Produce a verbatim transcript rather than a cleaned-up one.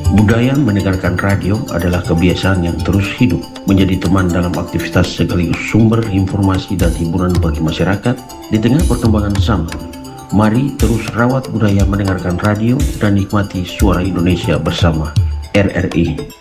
Budaya mendengarkan radio adalah kebiasaan yang terus hidup, menjadi teman dalam aktivitas sekaligus sumber informasi dan hiburan bagi masyarakat di tengah perkembangan zaman. Mari terus rawat budaya mendengarkan radio dan nikmati suara Indonesia bersama R R I.